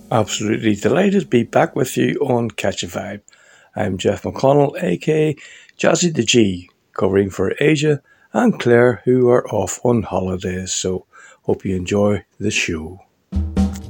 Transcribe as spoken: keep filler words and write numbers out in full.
Absolutely delighted to be back with you on Catch a Vibe. I'm Jeff McConnell, aka Jazzy the G, covering for Asia and Claire, who are off on holidays. So, hope you enjoy the show.